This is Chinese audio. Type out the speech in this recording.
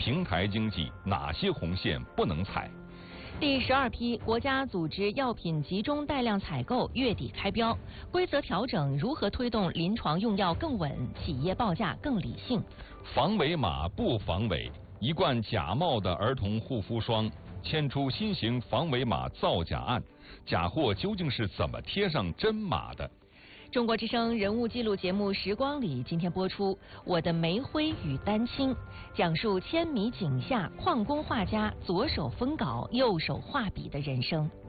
平台经济哪些红线不能踩？ 第12批国家组织药品集中带量采购月底开标，规则调整如何推动临床用药更稳，企业报价更理性？ 防伪码不防伪，一罐假冒的儿童护肤霜牵出新型防伪码造假案，假货究竟是怎么贴上真码的？ 中国之声人物记录节目《时光里》今天播出《我的煤灰与丹青》，讲述千米井下矿工画家左手封稿右手画笔的人生。